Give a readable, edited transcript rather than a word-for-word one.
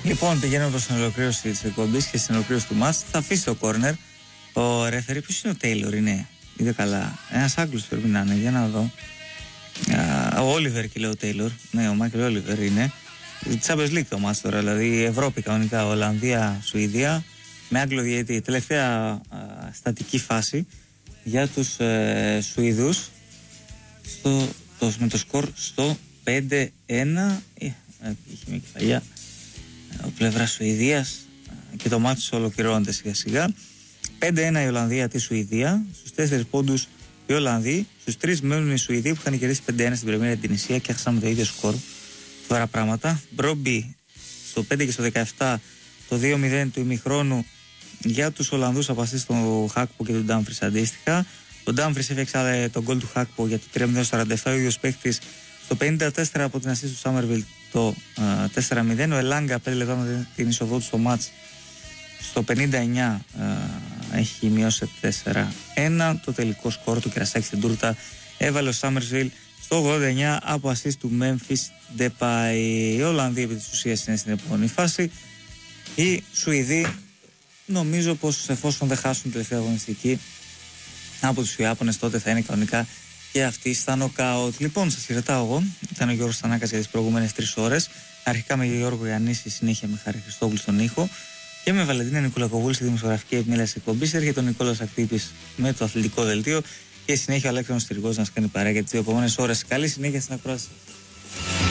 Λοιπόν, πηγαίνουμε προς την ολοκλήρωση της εκπομπής και στην ολοκλήρωση του μάτς. Θα αφήσει το κόρνερ. Ο ρέφερι, ποιος είναι ο Τέιλορ, είναι? Είδε καλά. Ένας Άγγλος πρέπει να είναι, για να δω. Ο Όλιβερ και λέω ο Τέιλορ. Ναι, ο Μάικλ Όλιβερ είναι. Champions League το μάτς τώρα, δηλαδή Ευρώπη κανονικά, Ολλανδία, Σουηδία. Με Άγγλο διαιτητή. Τελευταία στατική φάση για τους Σουηδούς με το σκορ στο 5-1. Είχε μια κεφαλιά ο πλευρά Σουηδίας και το μάτι ολοκληρώνεται σιγά σιγά. 5-1 η Ολλανδία τη Σουηδία. Στους 4 πόντους οι Ολλανδοί. Στους 3 μένουν οι Σουηδοί που είχαν κερδίσει 5-1 στην Πρεμιέρα την Ισία και έχασαν με το ίδιο σκορ. Φοβερά πράγματα. Μπρόμπι στο 5 και στο 17 το 2-0 του ημιχρόνου για τους Ολλανδούς από ασίστ του Χάκπο και του Ντάμφρις αντίστοιχα. Ο Ντάμφρις έφτιαξε τον γκολ του Χάκπο για το 3-0-47, ο ίδιος παίκτης στο 54 από την ασίστ του Σάμερβιλ το 4-0. Ο Ελάγκα 5 λεπτά με την είσοδό του στο μάτς στο 59 έχει μειώσει 4-1. Το τελικό σκορ του Κερασάκη στην τούρτα έβαλε ο Σάμερβιλ στο 89 από ασίστ του Memphis Depay. Οι Ολλανδοί επί της ουσίας είναι στην επόμενη φάση. Οι Σουηδοί νομίζω πως εφόσον δεν χάσουν την τελευταία αγωνιστική από τους Ιάπωνες, τότε θα είναι κανονικά και αυτοί στα νοκάουτ. Λοιπόν, σας χαιρετάω εγώ. Ήταν ο Γιώργος Θανάκας για τις προηγούμενες 3 ώρες. Αρχικά με Γιώργο Γιαννίση, συνέχεια με Χάρη Χριστόγλου στον ήχο και με Βαλεντίνα Νικολακοβούλη στη δημοσιογραφική επιμέλεια εκπομπής. Έρχεται ο Νικόλας Ακτύπης με το αθλητικό δελτίο και συνέχεια ο Αλέξανδρος Στυργός να σας κάνει παρέα για τις 2 επόμενες ώρες. Καλή συνέχεια στην ακρόαση.